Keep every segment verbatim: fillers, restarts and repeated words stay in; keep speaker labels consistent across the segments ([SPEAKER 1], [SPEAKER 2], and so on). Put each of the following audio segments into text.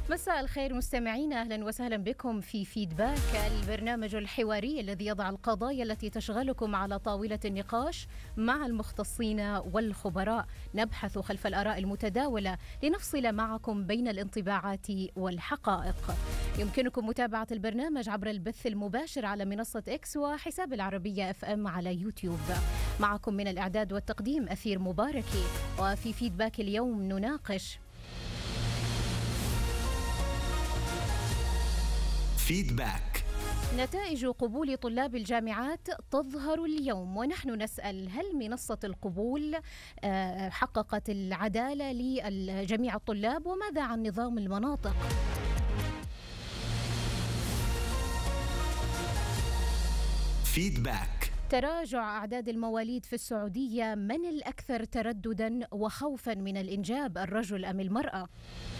[SPEAKER 1] مساء الخير مستمعينا، أهلا وسهلا بكم في فيدباك، البرنامج الحواري الذي يضع القضايا التي تشغلكم على طاولة النقاش مع المختصين والخبراء. نبحث خلف الآراء المتداولة لنفصل معكم بين الانطباعات والحقائق. يمكنكم متابعة البرنامج عبر البث المباشر على منصة إكس وحساب العربية اف ام على يوتيوب. معكم من الإعداد والتقديم أثير مباركي. وفي فيدباك اليوم نناقش
[SPEAKER 2] فيدباك.
[SPEAKER 1] نتائج قبول طلاب الجامعات تظهر اليوم، ونحن نسأل: هل منصة القبول حققت العدالة لجميع الطلاب؟ وماذا عن نظام المناطق؟
[SPEAKER 2] فيدباك.
[SPEAKER 1] تراجع أعداد المواليد في السعودية، من الأكثر تردداً وخوفاً من الإنجاب، الرجل أم المرأة؟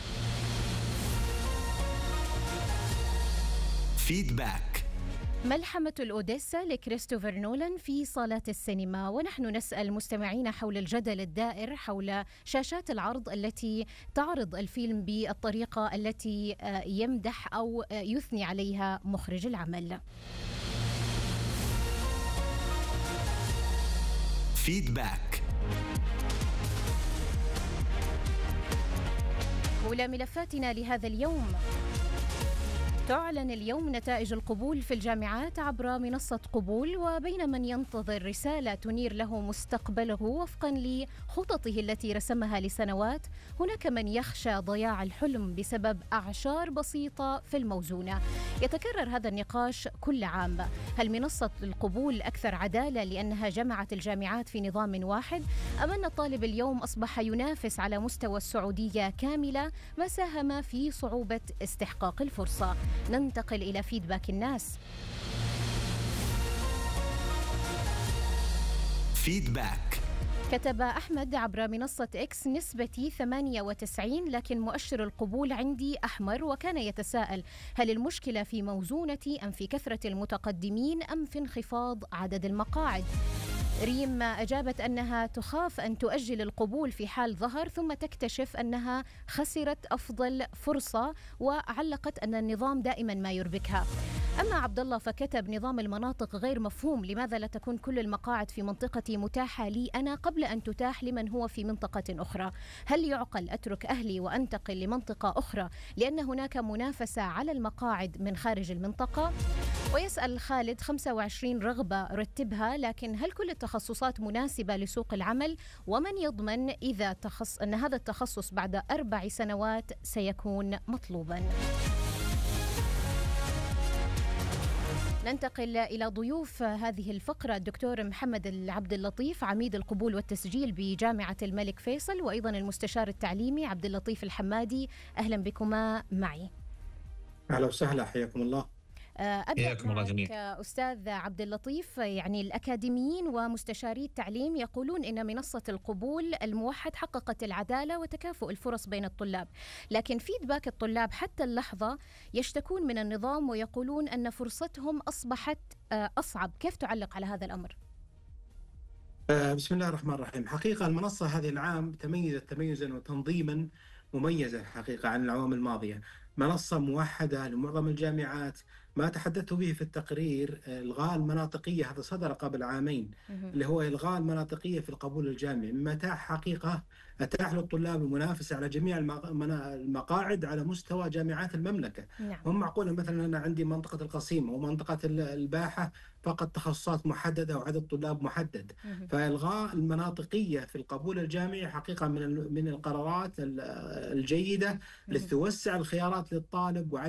[SPEAKER 2] فيدباك.
[SPEAKER 1] ملحمة الأوديسا لكريستوفر نولان في صالات السينما، ونحن نسأل مستمعين حول الجدل الدائر حول شاشات العرض التي تعرض الفيلم بالطريقة التي يمدح أو يثني عليها مخرج العمل.
[SPEAKER 2] فيدباك.
[SPEAKER 1] أولى ملفاتنا لهذا اليوم: تعلن اليوم نتائج القبول في الجامعات عبر منصة قبول، وبين من ينتظر رسالة تنير له مستقبله وفقا لخططه التي رسمها لسنوات، هناك من يخشى ضياع الحلم بسبب أعشار بسيطة في الموزونة. يتكرر هذا النقاش كل عام: هل منصة القبول أكثر عدالة لأنها جمعت الجامعات في نظام واحد، أم أن الطالب اليوم أصبح ينافس على مستوى السعودية كاملة، ما ساهم في صعوبة استحقاق الفرصة؟ ننتقل إلى فيدباك الناس.
[SPEAKER 2] فيدباك.
[SPEAKER 1] كتب أحمد عبر منصة إكس: نسبتي ثمانية وتسعين، لكن مؤشر القبول عندي أحمر. وكان يتساءل: هل المشكلة في موزونتي أم في كثرة المتقدمين أم في انخفاض عدد المقاعد؟ ريم أجابت أنها تخاف أن تؤجل القبول في حال ظهر ثم تكتشف أنها خسرت أفضل فرصة، وعلقت أن النظام دائما ما يربكها. أما عبد الله فكتب: نظام المناطق غير مفهوم، لماذا لا تكون كل المقاعد في منطقتي متاحة لي أنا قبل أن تتاح لمن هو في منطقة أخرى؟ هل يعقل أترك أهلي وأنتقل لمنطقة أخرى لأن هناك منافسة على المقاعد من خارج المنطقة؟ ويسأل خالد: خمسة وعشرين رغبة رتبها، لكن هل كل التخصصات مناسبة لسوق العمل؟ ومن يضمن إذا تخص أن هذا التخصص بعد أربع سنوات سيكون مطلوبا؟ ننتقل إلى ضيوف هذه الفقرة: الدكتور محمد العبد اللطيف، عميد القبول والتسجيل بجامعة الملك فيصل، وأيضا المستشار التعليمي عبد اللطيف الحمادي. أهلا بكما معي.
[SPEAKER 3] أهلا وسهلا، حياكم الله.
[SPEAKER 1] أبدأ معك أستاذ عبد اللطيف. يعني الأكاديميين ومستشاري التعليم يقولون إن منصة القبول الموحد حققت العدالة وتكافؤ الفرص بين الطلاب، لكن فيدباك الطلاب حتى اللحظة يشتكون من النظام ويقولون أن فرصتهم أصبحت أصعب. كيف تعلق على هذا الأمر؟
[SPEAKER 3] بسم الله الرحمن الرحيم. حقيقة المنصة هذه العام تميزت تميزا وتنظيما مميزا حقيقة عن الأعوام الماضية. منصة موحدة لمعظم الجامعات. ما تحدثت به في التقرير إلغاء المناطقية، هذا صدر قبل عامين، اللي هو إلغاء المناطقية في القبول الجامعي، مما أتاح حقيقة أتاح للطلاب المنافسة على جميع المقاعد على مستوى جامعات المملكة.
[SPEAKER 1] نعم.
[SPEAKER 3] هم معقول مثلا أنا عندي منطقة القصيم ومنطقة الباحة فقط تخصصات محددة وعدد طلاب محدد. فإلغاء المناطقية في القبول الجامعي حقيقة من من القرارات الجيدة لتوسع الخيارات للطالب